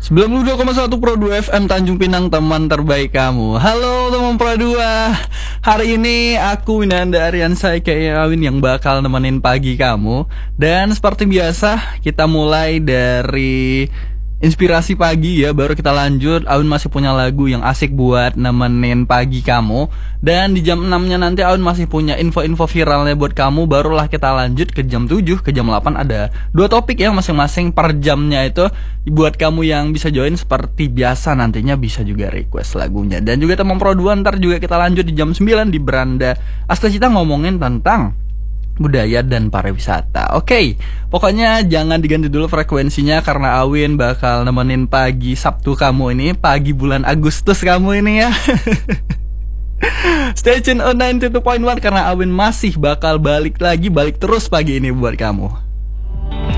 92,1 Pro 2 FM Tanjung Pinang, teman terbaik kamu. Halo teman Pro 2. Hari ini aku Winanda Ariansa aka Awin yang bakal nemenin pagi kamu. Dan seperti biasa kita mulai dari inspirasi pagi ya, baru kita lanjut. Awin masih punya lagu yang asik buat nemenin pagi kamu. Dan di jam 6-nya nanti Awin masih punya info-info viralnya buat kamu. Barulah kita lanjut ke jam 7, ke jam 8 ada 2 topik yang masing-masing per jamnya itu. Buat kamu yang bisa join seperti biasa, nantinya bisa juga request lagunya. Dan juga teman Pro 2, ntar juga kita lanjut di jam 9 di Beranda Asta Cita ngomongin tentang budaya dan pariwisata. Oke, pokoknya jangan diganti dulu frekuensinya karena Awin bakal nemenin pagi Sabtu kamu ini, pagi bulan Agustus kamu ini ya. Stay tune on 92.1 karena Awin masih bakal balik terus pagi ini buat kamu.